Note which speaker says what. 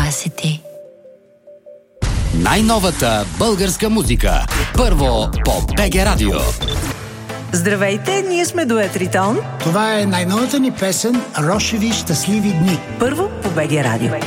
Speaker 1: това си ти.
Speaker 2: Най-новата българска музика. Първо по БГ Радио.
Speaker 3: Здравейте, ние сме дует Ритон.
Speaker 4: Това е най-новата ни песен "Рошеви щастливи дни".
Speaker 3: Първо по БГ Радио.